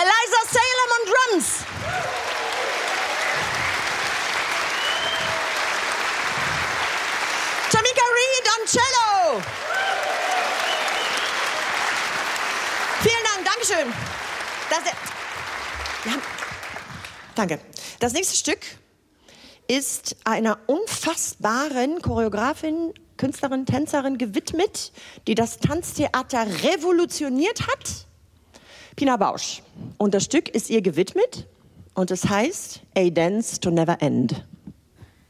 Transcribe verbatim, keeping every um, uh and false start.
Eliza Salem on Drums. Tamika Reed on Cello. Vielen Dank, Dankeschön. Das, ja, danke. Das nächste Stück ist einer unfassbaren Choreografin, Künstlerin, Tänzerin gewidmet, die das Tanztheater revolutioniert hat. Pina Bausch. Und das Stück ist ihr gewidmet und es heißt A Dance to Never End.